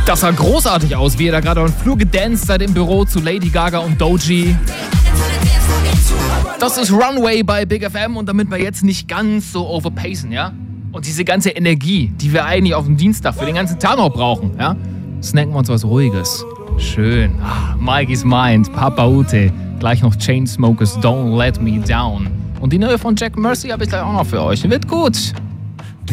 Das sah großartig aus, wie ihr da gerade auf dem Flur gedanced seid im Büro zu Lady Gaga und Doji. Das ist Runway bei Big FM und damit wir jetzt nicht ganz so overpacen, ja? Und diese ganze Energie, die wir eigentlich auf dem Dienstag für den ganzen Tag noch brauchen, ja? Snacken wir uns was Ruhiges. Schön. Mikey's Mind, Papa Ute. Gleich noch Chainsmokers, Don't Let Me Down. Und die neue von Jack Mercy habe ich gleich auch noch für euch. Wird gut.